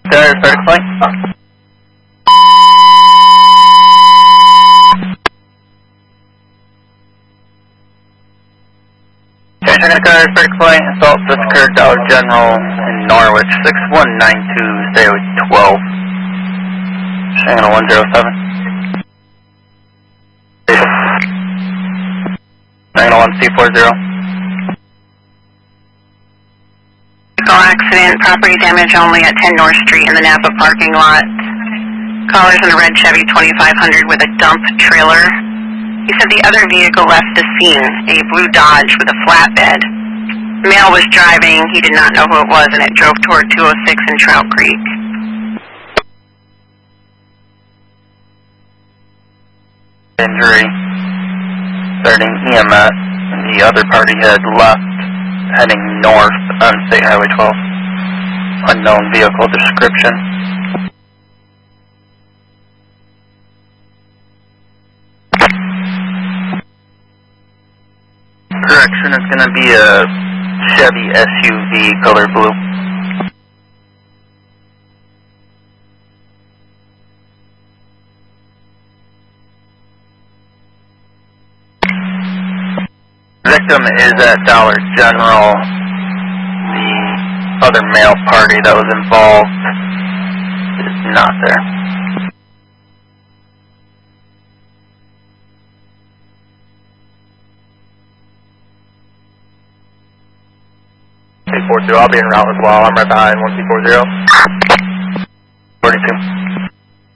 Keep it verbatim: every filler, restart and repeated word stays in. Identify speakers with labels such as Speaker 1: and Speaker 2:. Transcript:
Speaker 1: There's vertical flight. Second car, vertical flight, assault just occurred, Dollar General in Norwich, six one nine two, stay with twelve. Channel one zero seven. Channel one C four zero.
Speaker 2: Vehicle accident, property damage only at ten North Street in the Napa parking lot. Callers in a red Chevy twenty-five hundred with a dump trailer. He said the other vehicle left the scene, a blue Dodge with a flatbed. Male was driving, he did not know who it was, and it drove toward two oh six in Trout Creek.
Speaker 1: Injury, starting E M S, and the other party had left, heading north on State Highway twelve. Unknown vehicle description. Correction is going to be a Chevy S U V color blue. Victim is at Dollar General. The other male party that was involved is not there.
Speaker 3: two four zero, I'll be en route as well. I'm right behind one two four zero.